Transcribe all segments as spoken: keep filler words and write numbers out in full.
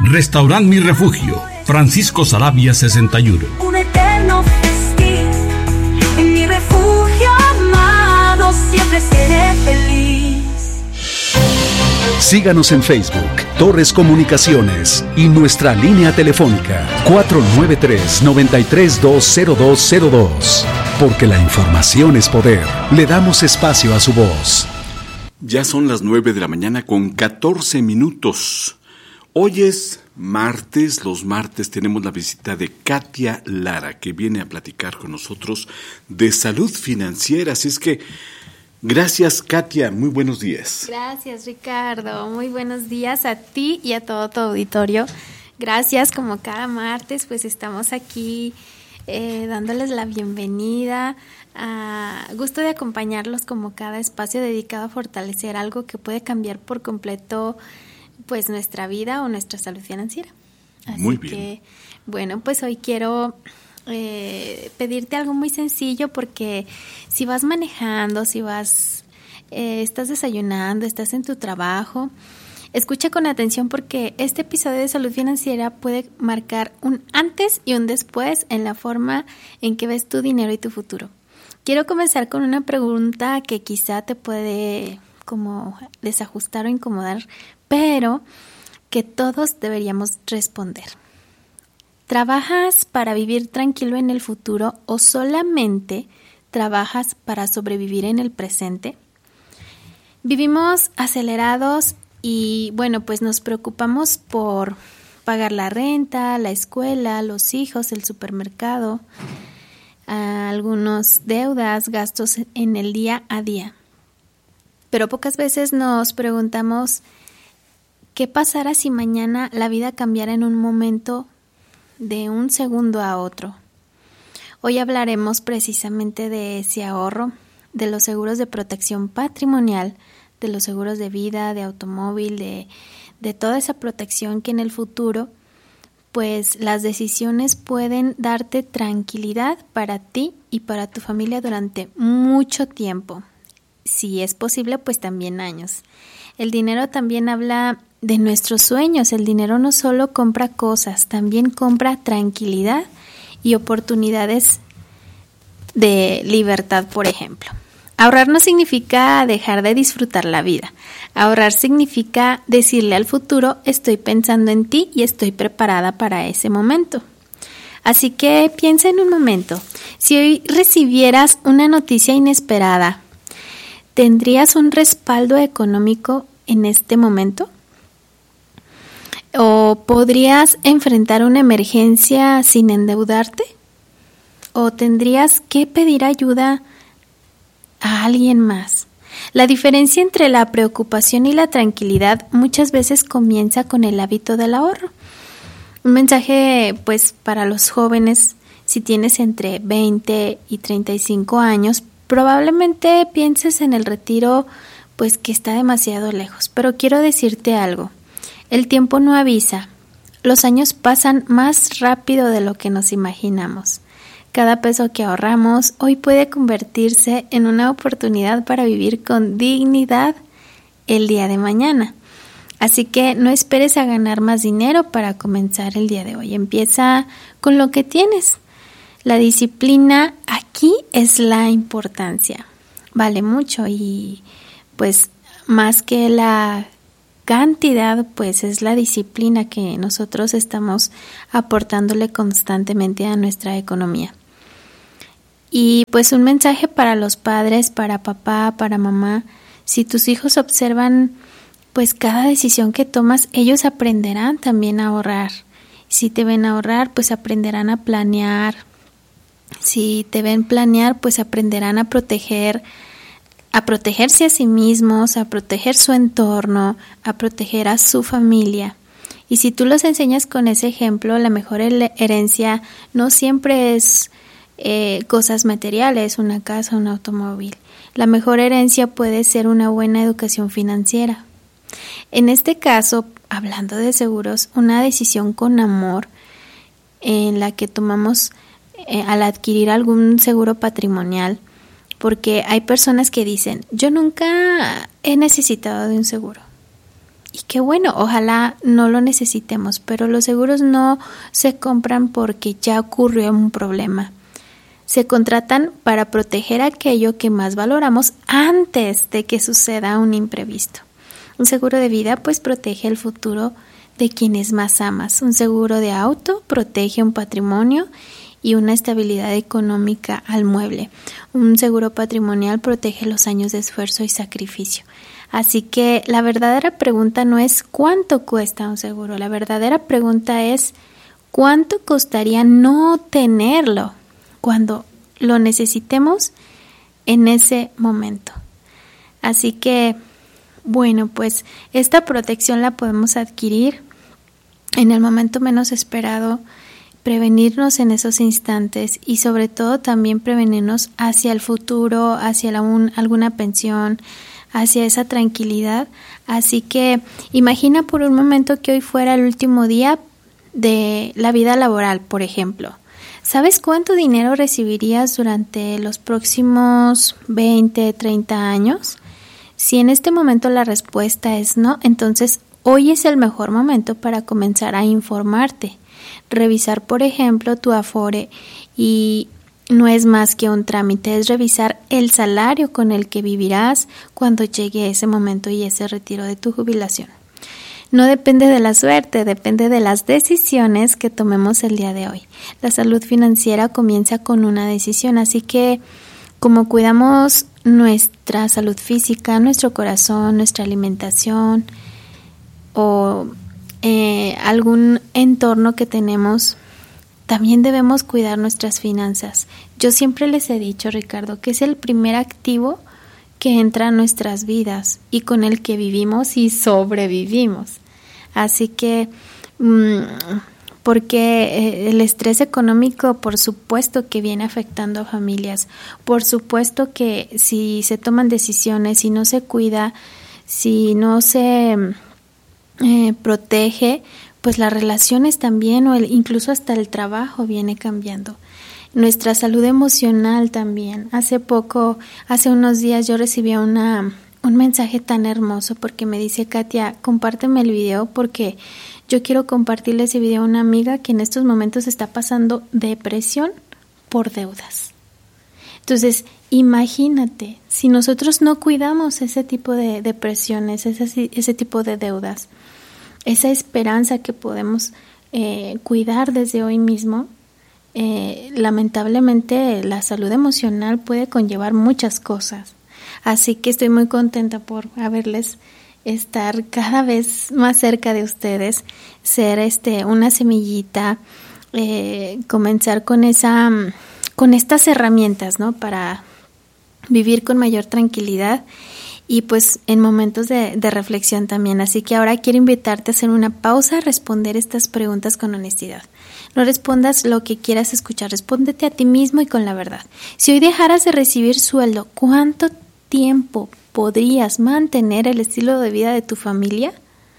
Restaurant Mi Refugio, Francisco Saravia sesenta y uno. Un eterno festín, en mi refugio amado siempre seré feliz. Síganos en Facebook, Torres Comunicaciones, y nuestra línea telefónica cuatro nueve tres, nueve tres dos, cero dos cero dos. Porque la información es poder. Le damos espacio a su voz. Ya son las nueve de la mañana con catorce minutos. Hoy es martes, los martes tenemos la visita de Katia Lara, que viene a platicar con nosotros de salud financiera. Así es que, gracias Katia, muy buenos días. Gracias Ricardo, muy buenos días a ti y a todo tu auditorio. Gracias, como cada martes, pues estamos aquí eh, dándoles la bienvenida. Uh, gusto de acompañarlos como cada espacio dedicado a fortalecer algo que puede cambiar por completo pues nuestra vida o nuestra salud financiera. Así muy bien. Que, bueno, pues hoy quiero eh, pedirte algo muy sencillo, porque si vas manejando, si vas, eh, estás desayunando, estás en tu trabajo, escucha con atención, porque este episodio de salud financiera puede marcar un antes y un después en la forma en que ves tu dinero y tu futuro. Quiero comenzar con una pregunta que quizá te puede como desajustar o incomodar, pero que todos deberíamos responder. ¿Trabajas para vivir tranquilo en el futuro o solamente trabajas para sobrevivir en el presente? Vivimos acelerados y, bueno, pues nos preocupamos por pagar la renta, la escuela, los hijos, el supermercado, algunos deudas, gastos en el día a día. Pero pocas veces nos preguntamos qué pasará si mañana la vida cambiara en un momento, de un segundo a otro. Hoy hablaremos precisamente de ese ahorro, de los seguros de protección patrimonial, de los seguros de vida, de automóvil, de, de toda esa protección que en el futuro, pues las decisiones pueden darte tranquilidad para ti y para tu familia durante mucho tiempo. Si es posible, pues también años. El dinero también habla de nuestros sueños. El dinero no solo compra cosas, también compra tranquilidad y oportunidades de libertad, por ejemplo. Ahorrar no significa dejar de disfrutar la vida. Ahorrar significa decirle al futuro: estoy pensando en ti y estoy preparada para ese momento. Así que piensa en un momento. Si hoy recibieras una noticia inesperada, ¿tendrías un respaldo económico en este momento? ¿O podrías enfrentar una emergencia sin endeudarte? ¿O tendrías que pedir ayuda a alguien más? La diferencia entre la preocupación y la tranquilidad muchas veces comienza con el hábito del ahorro. Un mensaje, pues, para los jóvenes: si tienes entre veinte y treinta y cinco años, probablemente pienses en el retiro, pues que está demasiado lejos. Pero quiero decirte algo: el tiempo no avisa. Los años pasan más rápido de lo que nos imaginamos. Cada peso que ahorramos hoy puede convertirse en una oportunidad para vivir con dignidad el día de mañana. Así que no esperes a ganar más dinero para comenzar el día de hoy. Empieza con lo que tienes. La disciplina aquí es la importancia. Vale mucho, y pues más que la cantidad, pues es la disciplina que nosotros estamos aportándole constantemente a nuestra economía. Y pues un mensaje para los padres, para papá, para mamá: si tus hijos observan pues cada decisión que tomas, ellos aprenderán también a ahorrar. Si te ven ahorrar, pues aprenderán a planear. Si te ven planear, pues aprenderán a proteger, a protegerse a sí mismos, a proteger su entorno, a proteger a su familia. Y si tú los enseñas con ese ejemplo, la mejor herencia no siempre es eh, cosas materiales, una casa, un automóvil. La mejor herencia puede ser una buena educación financiera. En este caso, hablando de seguros, una decisión con amor en la que tomamos eh, al adquirir algún seguro patrimonial, porque hay personas que dicen: yo nunca he necesitado de un seguro. Y qué bueno, ojalá no lo necesitemos, pero los seguros no se compran porque ya ocurrió un problema. Se contratan para proteger aquello que más valoramos antes de que suceda un imprevisto. Un seguro de vida pues protege el futuro de quienes más amas. Un seguro de auto protege un patrimonio y una estabilidad económica al mueble. Un seguro patrimonial protege los años de esfuerzo y sacrificio. Así que la verdadera pregunta no es cuánto cuesta un seguro, la verdadera pregunta es cuánto costaría no tenerlo cuando lo necesitemos en ese momento. Así que, bueno, pues esta protección la podemos adquirir en el momento menos esperado, prevenirnos en esos instantes y sobre todo también prevenirnos hacia el futuro, hacia la un, alguna pensión, hacia esa tranquilidad. Así que imagina por un momento que hoy fuera el último día de la vida laboral, por ejemplo. ¿Sabes cuánto dinero recibirías durante los próximos veinte, treinta años? Si en este momento la respuesta es no, entonces hoy es el mejor momento para comenzar a informarte. Revisar, por ejemplo, tu Afore, y no es más que un trámite, es revisar el salario con el que vivirás cuando llegue ese momento y ese retiro de tu jubilación. No depende de la suerte, depende de las decisiones que tomemos el día de hoy. La salud financiera comienza con una decisión, así que como cuidamos nuestra salud física, nuestro corazón, nuestra alimentación o eh, algún entorno que tenemos, también debemos cuidar nuestras finanzas. Yo siempre les he dicho, Ricardo, que es el primer activo que entra a nuestras vidas y con el que vivimos y sobrevivimos. Así que, mmm, porque el estrés económico, por supuesto que viene afectando a familias, por supuesto que si se toman decisiones, si no se cuida, si no se eh, protege, pues las relaciones también, o el, incluso hasta el trabajo viene cambiando. Nuestra salud emocional también. Hace poco, hace unos días yo recibí una, un mensaje tan hermoso porque me dice: Katia, compárteme el video porque yo quiero compartirle ese video a una amiga que en estos momentos está pasando depresión por deudas. Entonces, imagínate, si nosotros no cuidamos ese tipo de depresiones, ese, ese tipo de deudas, esa esperanza que podemos eh, cuidar desde hoy mismo, eh, lamentablemente la salud emocional puede conllevar muchas cosas. Así que estoy muy contenta por haberles estar cada vez más cerca de ustedes, ser este una semillita, eh, comenzar con esa, con estas herramientas, ¿no? Para vivir con mayor tranquilidad y pues en momentos de, de reflexión también. Así que ahora quiero invitarte a hacer una pausa, a responder estas preguntas con honestidad. No respondas lo que quieras escuchar, respóndete a ti mismo y con la verdad. Si hoy dejaras de recibir sueldo, ¿cuánto tiempo podrías mantener el estilo de vida de tu familia?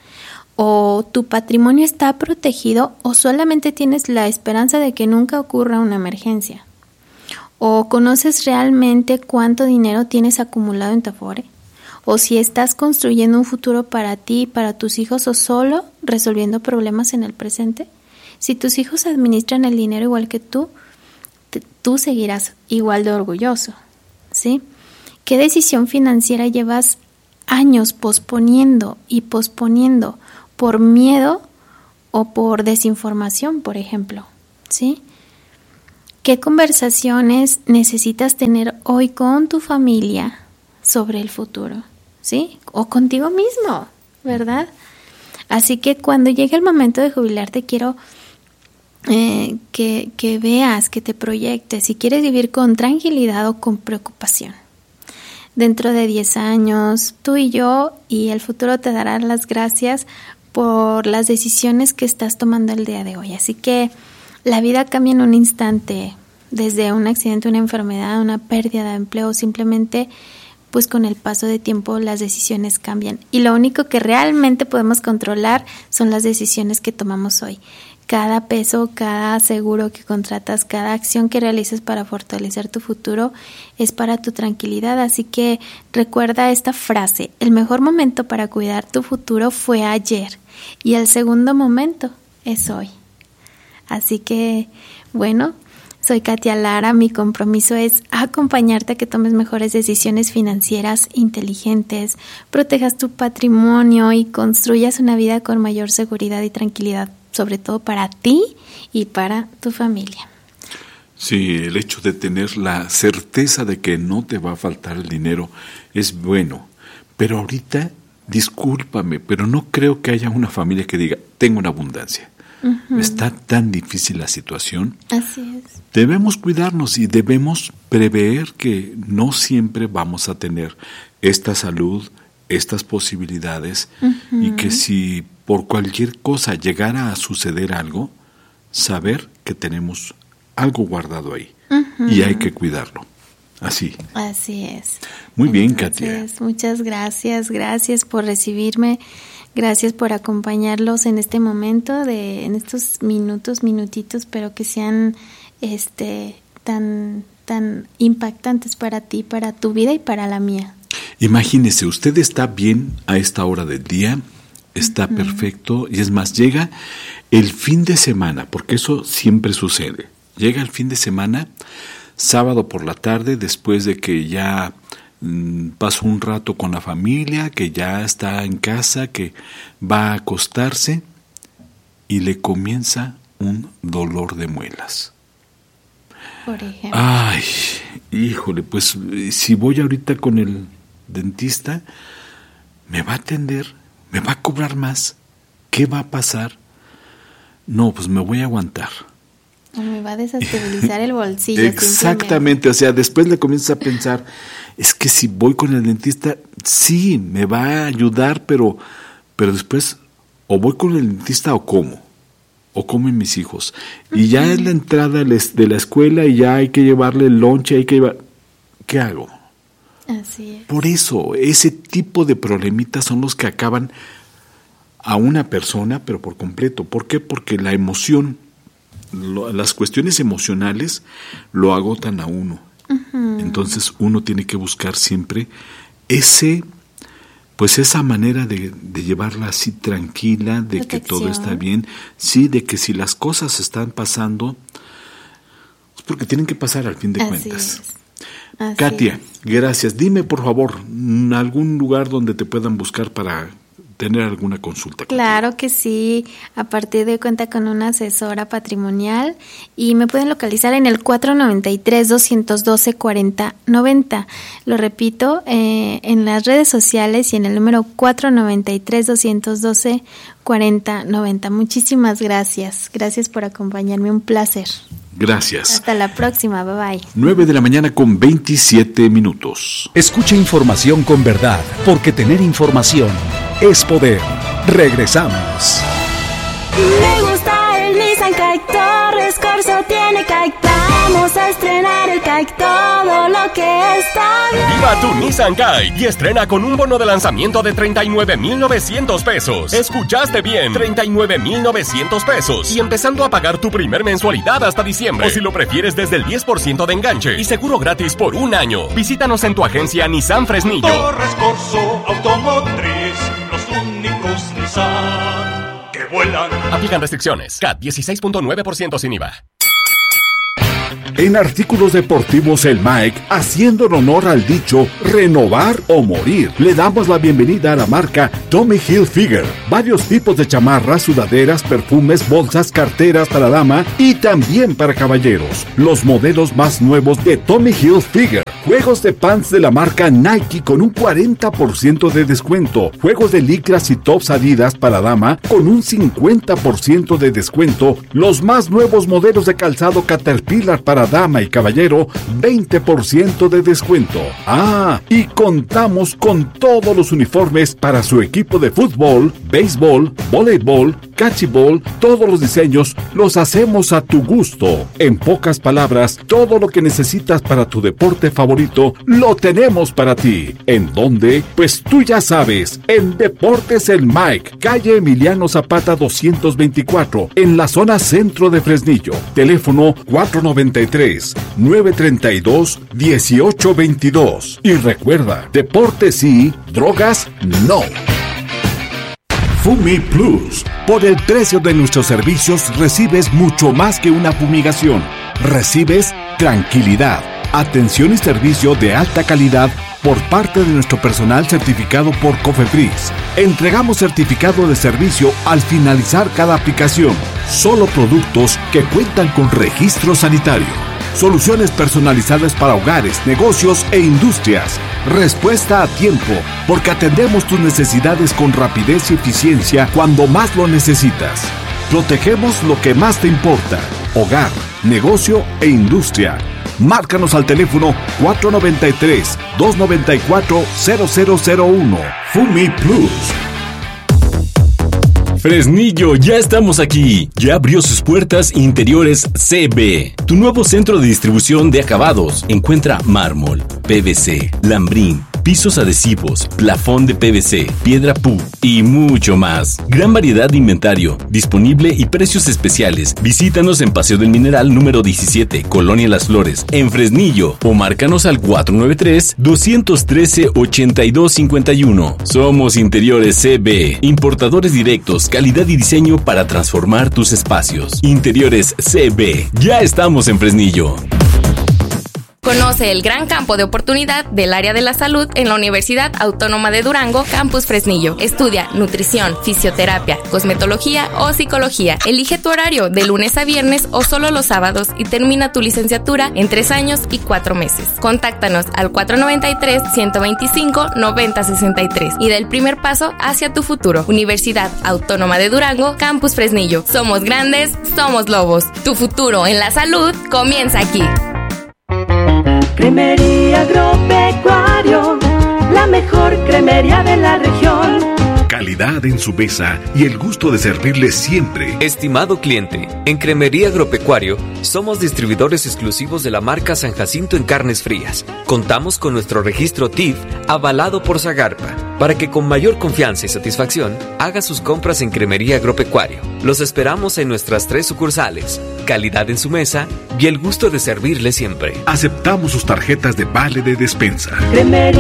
¿O tu patrimonio está protegido o solamente tienes la esperanza de que nunca ocurra una emergencia? ¿O conoces realmente cuánto dinero tienes acumulado en tu Afore? ¿O si estás construyendo un futuro para ti y para tus hijos o solo resolviendo problemas en el presente? Si tus hijos administran el dinero igual que tú, te, tú seguirás igual de orgulloso, ¿sí? ¿Qué decisión financiera llevas años posponiendo y posponiendo por miedo o por desinformación, por ejemplo? ¿Sí? ¿Qué conversaciones necesitas tener hoy con tu familia sobre el futuro? ¿Sí? O contigo mismo, ¿verdad? Así que cuando llegue el momento de jubilarte, quiero eh, que, que veas, que te proyectes si quieres vivir con tranquilidad o con preocupación. Dentro de diez años, tú y yo y el futuro te darán las gracias por las decisiones que estás tomando el día de hoy. Así que la vida cambia en un instante, desde un accidente, una enfermedad, una pérdida de empleo, simplemente pues con el paso de tiempo las decisiones cambian. Y lo único que realmente podemos controlar son las decisiones que tomamos hoy. Cada peso, cada seguro que contratas, cada acción que realices para fortalecer tu futuro es para tu tranquilidad. Así que recuerda esta frase: el mejor momento para cuidar tu futuro fue ayer y el segundo momento es hoy. Así que, bueno, soy Katia Lara. Mi compromiso es acompañarte a que tomes mejores decisiones financieras inteligentes, protejas tu patrimonio y construyas una vida con mayor seguridad y tranquilidad, sobre todo para ti y para tu familia. Sí, el hecho de tener la certeza de que no te va a faltar el dinero es bueno, pero ahorita, discúlpame, pero no creo que haya una familia que diga, tengo una abundancia. Uh-huh. Está tan difícil la situación. Así es. Debemos cuidarnos y debemos prever que no siempre vamos a tener esta salud, estas posibilidades, uh-huh. y que si por cualquier cosa llegara a suceder algo, saber que tenemos algo guardado ahí, uh-huh. y hay que cuidarlo. Así. Así es. Muy bien, Entonces, Katia. Muchas gracias, gracias por recibirme, gracias por acompañarlos en este momento, de, en estos minutos, minutitos, pero que sean este tan, tan impactantes para ti, para tu vida y para la mía. Imagínese, usted está bien a esta hora del día, está uh-huh. perfecto, y es más, llega el fin de semana, porque eso siempre sucede. Llega el fin de semana, sábado por la tarde, después de que ya mmm, pasó un rato con la familia, que ya está en casa, que va a acostarse, y le comienza un dolor de muelas. Por ejemplo. Ay, híjole, pues si voy ahorita con el dentista, me va a atender, me va a cobrar más. ¿Qué va a pasar? No, pues me voy a aguantar. O me va a desestabilizar el bolsillo. Exactamente, o sea, después le comienzas a pensar, es que si voy con el dentista, sí, me va a ayudar, pero, pero después, o voy con el dentista o como, o comen mis hijos. Y uh-huh. ya es la entrada de la escuela y ya hay que llevarle el lonche, hay que llevar, ¿qué hago? Así es. Por eso, ese tipo de problemitas son los que acaban a una persona, pero por completo. ¿Por qué? Porque la emoción, lo, las cuestiones emocionales lo agotan a uno. Uh-huh. Entonces uno tiene que buscar siempre ese, pues esa manera de, de llevarla así tranquila, de Protección. Que todo está bien, sí, de que si las cosas están pasando, es porque tienen que pasar al fin de así cuentas. Es. Así Katia, es. Gracias. Dime, por favor, algún lugar donde te puedan buscar para tener alguna consulta. Claro contigo. Que sí. A partir de hoy cuenta con una asesora patrimonial y me pueden localizar en el cuatro noventa y tres, doscientos doce, cuarenta noventa. Lo repito, eh, en las redes sociales y en el número cuatro noventa y tres, doscientos doce, cuarenta noventa. Muchísimas gracias. Gracias por acompañarme. Un placer. Gracias. Hasta la próxima. Bye bye. nueve de la mañana con veintisiete minutos. Escucha información con verdad, porque tener información es poder. Regresamos. Me gusta el Nissan Kite, Torres Corso tiene Kite. Vamos a estrenar el Kite, todo lo que está bien. Viva tu Nissan Kite y estrena con un bono de lanzamiento de treinta y nueve mil novecientos pesos. Escuchaste bien, treinta y nueve mil novecientos pesos. Y empezando a pagar tu primer mensualidad hasta diciembre. O si lo prefieres, desde el diez por ciento de enganche y seguro gratis por un año. Visítanos en tu agencia Nissan Fresnillo. Torres Corso Automotriz, los únicos Nissan que vuelan. Aplican restricciones. C A T dieciséis punto nueve por ciento sin I V A. En Artículos Deportivos El Mike, haciendo honor al dicho renovar o morir, le damos la bienvenida a la marca Tommy Hilfiger. Varios tipos de chamarras, sudaderas, perfumes, bolsas, carteras para dama y también para caballeros. Los modelos más nuevos de Tommy Hilfiger. Juegos de pants de la marca Nike con un cuarenta por ciento de descuento. Juegos de licras y tops Adidas para dama con un cincuenta por ciento de descuento. Los más nuevos modelos de calzado Caterpillar para dama y caballero, veinte por ciento de descuento. Ah, y contamos con todos los uniformes para su equipo de fútbol, béisbol, voleibol, catchball. Todos los diseños los hacemos a tu gusto. En pocas palabras, todo lo que necesitas para tu deporte favorito favorito lo tenemos para ti. ¿En dónde? Pues tú ya sabes, en Deportes El Mike, calle Emiliano Zapata doscientos veinticuatro, en la zona centro de Fresnillo. Teléfono cuatro noventa y tres, nueve treinta y dos, dieciocho veintidós. Y recuerda, deportes sí, drogas no. Fumi Plus. Por el precio de nuestros servicios recibes mucho más que una fumigación. Recibes tranquilidad, atención y servicio de alta calidad por parte de nuestro personal certificado por COFEPRIS. Entregamos certificado de servicio al finalizar cada aplicación. Solo productos que cuentan con registro sanitario. Soluciones personalizadas para hogares, negocios e industrias. Respuesta a tiempo, porque atendemos tus necesidades con rapidez y eficiencia cuando más lo necesitas. Protegemos lo que más te importa: hogar, negocio e industria. Márcanos al teléfono cuatro noventa y tres, dos noventa y cuatro, cero cero cero uno. Fumi Plus. Fresnillo, ya estamos aquí. Ya abrió sus puertas Interiores C B, tu nuevo centro de distribución de acabados. Encuentra mármol, P V C, lambrín, pisos adhesivos, plafón de P V C, piedra P U y mucho más. Gran variedad de inventario disponible y precios especiales. Visítanos en Paseo del Mineral número diecisiete, Colonia Las Flores, en Fresnillo, o márcanos al cuatro noventa y tres, dos uno tres, ocho dos cinco uno. Somos Interiores C B, importadores directos, calidad y diseño para transformar tus espacios. Interiores C B, ya estamos en Fresnillo. Conoce el gran campo de oportunidad del área de la salud en la Universidad Autónoma de Durango, Campus Fresnillo. Estudia nutrición, fisioterapia, cosmetología o psicología. Elige tu horario de lunes a viernes o solo los sábados y termina tu licenciatura en tres años y cuatro meses. Contáctanos al cuatro noventa y tres, ciento veinticinco, noventa sesenta y tres y da el primer paso hacia tu futuro. Universidad Autónoma de Durango, Campus Fresnillo. Somos grandes, somos lobos. Tu futuro en la salud comienza aquí. Cremería Agropecuario, la mejor cremería de la región. Calidad en su mesa y el gusto de servirle siempre. Estimado cliente, en Cremería Agropecuario somos distribuidores exclusivos de la marca San Jacinto en carnes frías. Contamos con nuestro registro T I F avalado por Zagarpa, para que con mayor confianza y satisfacción haga sus compras en Cremería Agropecuario. Los esperamos en nuestras tres sucursales. Calidad en su mesa y el gusto de servirle siempre. Aceptamos sus tarjetas de vale de despensa. Cremería